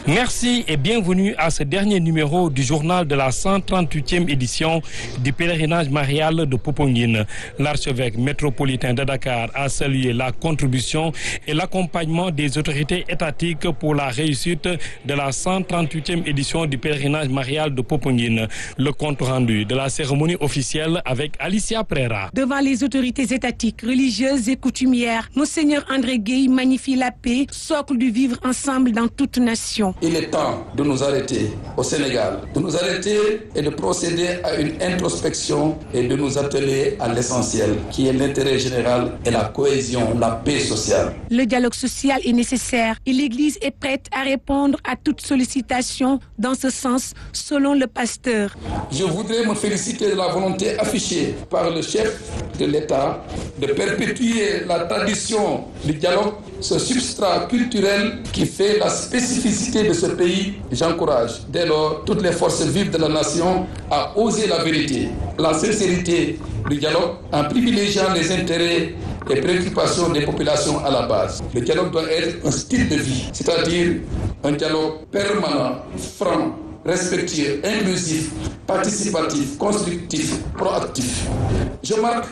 Merci et bienvenue à ce dernier numéro du journal de la 138e édition du pèlerinage marial de Popenguine. L'archevêque métropolitain de Dakar a salué la contribution et l'accompagnement des autorités étatiques pour la réussite de la 138e édition du pèlerinage marial de Popenguine. Le compte rendu de la cérémonie officielle avec Alicia Prera. Devant les autorités étatiques, religieuses et coutumières, Monseigneur André Gueye magnifie la paix, socle du vivre ensemble dans toute nation. Il est temps de nous arrêter au Sénégal, de nous arrêter et de procéder à une introspection et de nous atteler à l'essentiel, qui est l'intérêt général et la cohésion, la paix sociale. Le dialogue social est nécessaire et l'Église est prête à répondre à toute sollicitation dans ce sens, selon le pasteur. Je voudrais me féliciter de la volonté affichée par le chef de l'État de perpétuer la tradition du dialogue, ce substrat culturel qui fait la spécificité de ce pays. J'encourage dès lors toutes les forces vives de la nation à oser la vérité, la sincérité du dialogue en privilégiant les intérêts et préoccupations des populations à la base. Le dialogue doit être un style de vie, c'est-à-dire un dialogue permanent, franc, respectueux, inclusif, participatif, constructif, proactif. Je marque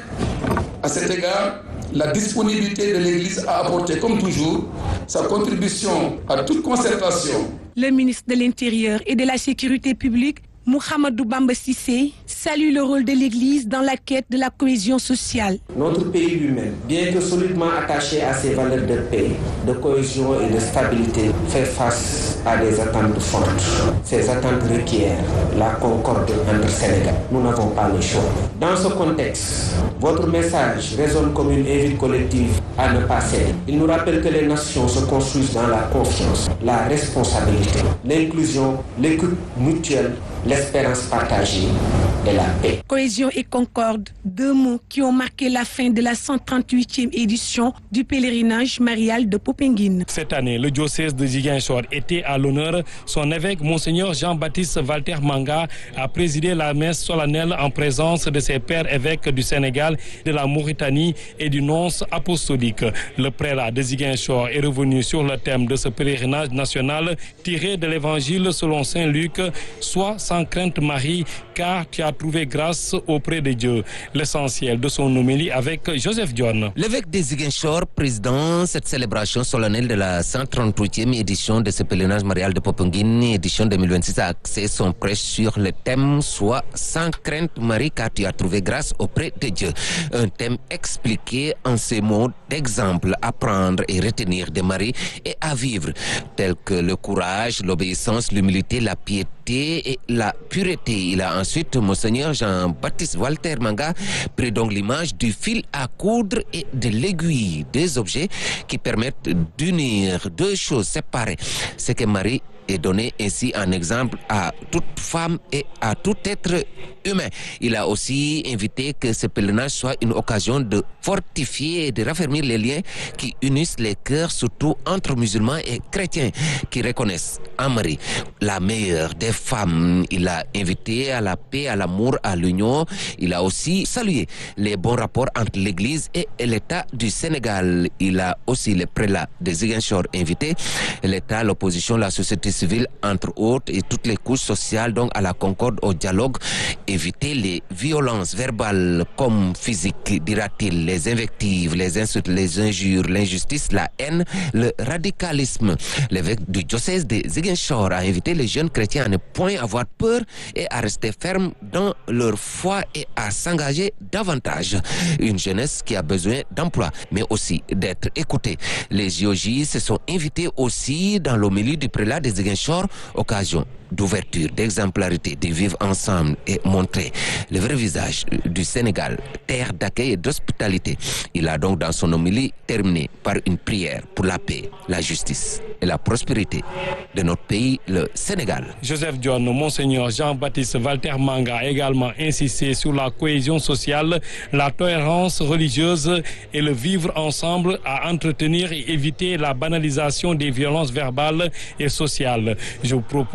à cet égard la disponibilité de l'Église à apporter, comme toujours, sa contribution à toute concertation. Le ministre de l'Intérieur et de la Sécurité publique, Mouhamadou Bamba Cissé, salue le rôle de l'Église dans la quête de la cohésion sociale. Notre pays lui-même, bien que solidement attaché à ses valeurs de paix, de cohésion et de stabilité, fait face à des attentes fortes. Ces attentes requièrent la concorde entre Sénégal. Nous n'avons pas le choix. Dans ce contexte, votre message résonne comme une invite collective à ne pas céder. Il nous rappelle que les nations se construisent dans la confiance, la responsabilité, l'inclusion, l'écoute mutuelle, l'espérance partagée et la paix. Cohésion et concorde, deux mots qui ont marqué la fin de la 138e édition du pèlerinage marial de Popenguine. Cette année, le diocèse de Ziguinchor était à l'honneur. Son évêque, Monseigneur Jean-Baptiste Walter Manga, a présidé la messe solennelle en présence de ses pères évêques du Sénégal, de la Mauritanie et du nonce apostolique. Le prélat de Ziguinchor est revenu sur le thème de ce pèlerinage national tiré de l'évangile selon saint Luc, soit sans crainte Marie, car tu as trouvé grâce auprès de Dieu. L'essentiel de son homélie avec Joseph Dione. L'évêque de Ziguinchor, président cette célébration solennelle de la 138e édition de ce pèlerinage marial de Popenguine, édition 2026, a axé son prêche sur le thème soit sans crainte Marie, car tu as trouvé grâce auprès de Dieu. Un thème expliqué en ces mots d'exemple à prendre et retenir de Marie et à vivre, tels que le courage, l'obéissance, l'humilité, la piété et la pureté. Il a ensuite, Monseigneur Jean-Baptiste Walter Manga, pris donc l'image du fil à coudre et de l'aiguille, des objets qui permettent d'unir deux choses séparées. C'est que Marie est donné ainsi un exemple à toute femme et à tout être humain. Il a aussi invité que ce pèlerinage soit une occasion de fortifier et de raffermir les liens qui unissent les cœurs, surtout entre musulmans et chrétiens, qui reconnaissent en Marie la meilleure des femmes. Il a invité à la paix, à l'amour, à l'union. Il a aussi salué les bons rapports entre l'Église et l'État du Sénégal. Il a aussi les prélats de Ziguinchor invité, l'État, l'opposition, la société civile, entre autres, et toutes les couches sociales, donc à la concorde, au dialogue, éviter les violences verbales comme physiques, dira-t-il, les invectives, les insultes, les injures, l'injustice, la haine, le radicalisme. L'évêque du diocèse de Ziguinchor a invité les jeunes chrétiens à ne point avoir peur et à rester fermes dans leur foi et à s'engager davantage. Une jeunesse qui a besoin d'emploi, mais aussi d'être écoutée. Les JOJ se sont invités aussi dans l'homélie du prélat de Ziguinchor, occasion d'ouverture, d'exemplarité, de vivre ensemble et montrer le vrai visage du Sénégal, terre d'accueil et d'hospitalité. Il a donc dans son homélie terminé par une prière pour la paix, la justice et la prospérité de notre pays, le Sénégal. Joseph Dione, Monseigneur Jean-Baptiste Walter Manga a également insisté sur la cohésion sociale, la tolérance religieuse et le vivre ensemble à entretenir et éviter la banalisation des violences verbales et sociales. Je vous propose d'écouter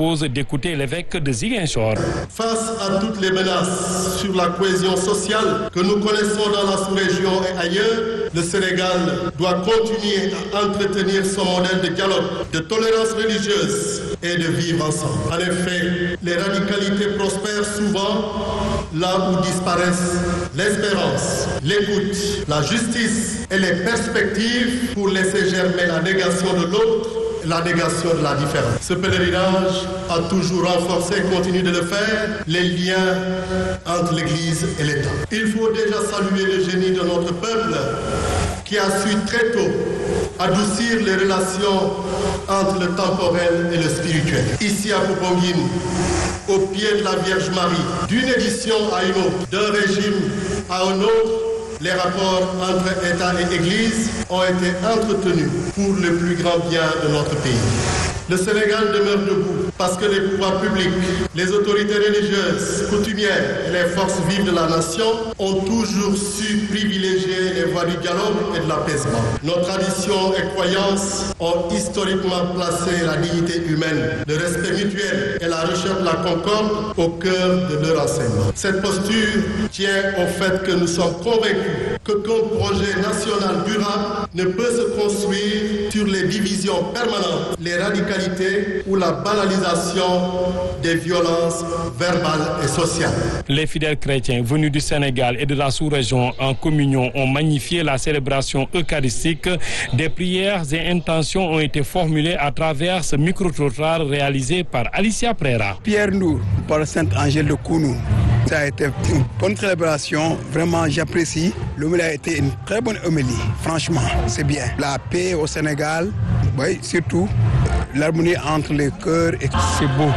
écouter l'évêque de Ziguinchor. Face à toutes les menaces sur la cohésion sociale que nous connaissons dans la sous-région et ailleurs, le Sénégal doit continuer à entretenir son modèle de dialogue, de tolérance religieuse et de vivre ensemble. En effet, les radicalités prospèrent souvent là où disparaissent l'espérance, l'écoute, la justice et les perspectives pour laisser germer la négation de l'autre, la négation de la différence. Ce pèlerinage a toujours renforcé et continue de le faire, les liens entre l'Église et l'État. Il faut déjà saluer le génie de notre peuple qui a su très tôt adoucir les relations entre le temporel et le spirituel. Ici à Popenguine, au pied de la Vierge Marie, d'une édition à une autre, d'un régime à un autre, les rapports entre État et Église ont été entretenus pour le plus grand bien de notre pays. Le Sénégal demeure debout parce que les pouvoirs publics, les autorités religieuses, coutumières et les forces vives de la nation ont toujours su privilégier les voies du dialogue et de l'apaisement. Nos traditions et croyances ont historiquement placé la dignité humaine, le respect mutuel et la recherche de la concorde au cœur de leur enseignement. Cette posture tient au fait que nous sommes convaincus qu'aucun projet national durable ne peut se construire sur les divisions permanentes, les radicalités ou la banalisation des violences verbales et sociales. Les fidèles chrétiens venus du Sénégal et de la sous-région en communion ont magnifié la célébration eucharistique. Des prières et intentions ont été formulées à travers ce micro-trottoir réalisé par Alicia Prera. Pierre Ndour, par le Saint-Angèle de Kounou. Ça a été une bonne célébration, vraiment j'apprécie. L'homélie a été une très bonne homélie, franchement, c'est bien. La paix au Sénégal, oui, surtout l'harmonie entre les cœurs. C'est beau.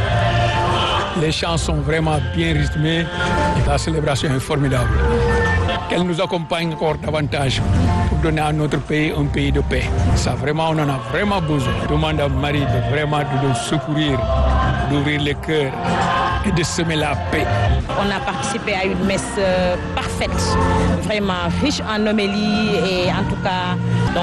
Les chants sont vraiment bien rythmés et la célébration est formidable. Qu'elle nous accompagne encore davantage pour donner à notre pays un pays de paix. Ça vraiment, on en a vraiment besoin. Je demande à Marie de nous secourir, d'ouvrir les cœurs et de semer la paix. On a participé à une messe parfaite, vraiment riche en homélie et en tout cas,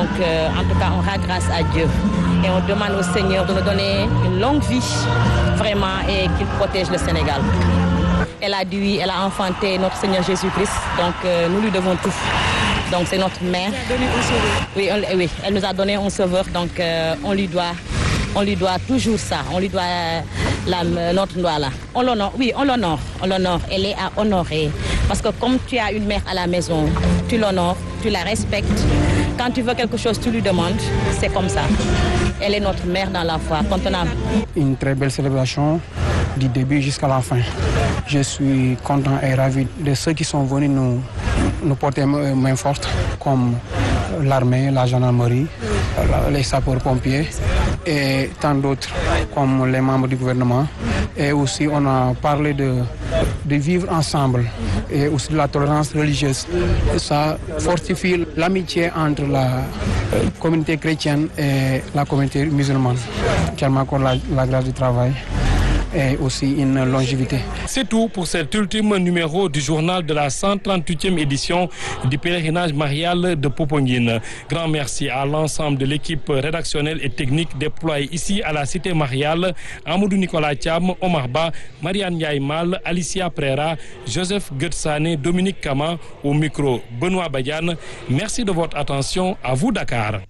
on rend grâce à Dieu. Et on demande au Seigneur de nous donner une longue vie, vraiment, et qu'il protège le Sénégal. Elle a enfanté notre Seigneur Jésus-Christ, donc nous lui devons tout. Donc c'est notre mère. Oui, elle nous a donné un sauveur, donc on lui doit toujours ça. On lui doit notre loi là. On l'honore, oui, on l'honore. Elle est à honorer. Parce que comme tu as une mère à la maison, tu l'honores, tu la respectes. Quand tu veux quelque chose, tu lui demandes. C'est comme ça. Elle est notre mère dans la foi. Une très belle célébration du début jusqu'à la fin. Je suis content et ravi de ceux qui sont venus nous porter main forte, comme l'armée, la gendarmerie, les sapeurs-pompiers et tant d'autres, comme les membres du gouvernement. Et aussi, on a parlé de vivre ensemble et aussi de la tolérance religieuse. Ça fortifie l'amitié entre la communauté chrétienne et la communauté musulmane, qui accorde la grâce du travail et aussi une longévité. C'est tout pour cet ultime numéro du journal de la 138e édition du pèlerinage marial de Popenguine. Grand merci à l'ensemble de l'équipe rédactionnelle et technique déployée ici à la cité mariale. Amadou Nicolas Thiam, Omar Ba, Marianne Ndiaye-Mal, Alicia Prera, Joseph Guetsane, Dominique Kama, au micro Benoît Badiane. Merci de votre attention. À vous Dakar.